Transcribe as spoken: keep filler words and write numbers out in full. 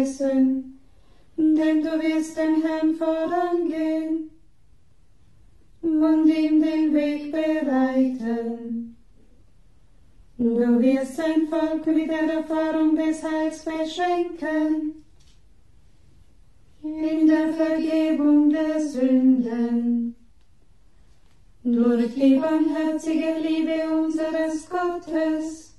vergessen, denn du wirst dem Herrn vorangehen und ihm den Weg bereiten. Du wirst sein Volk mit der Erfahrung des Heils beschenken, in der Vergebung der Sünden, durch die barmherzige Liebe unseres Gottes,